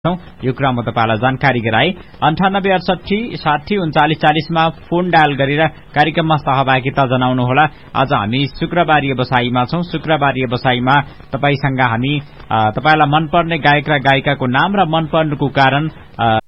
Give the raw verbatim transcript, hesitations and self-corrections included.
यो कुरा म तपाईलाई जानकारी गराए। अन्ठानब्बे अडसठी साठी उन्चालिस चालिसमा फोन डायल गरेर कार्यक्रममा सहभागिता जनाउनुहोला। आज हामी शुक्रबार व्यवसायीमा छौं। शुक्रबार व्यवसायीमा तपाईसँग हामी तपाईलाई मनपर्ने गायक र गायिकाको नाम र मनपर्नुको कारण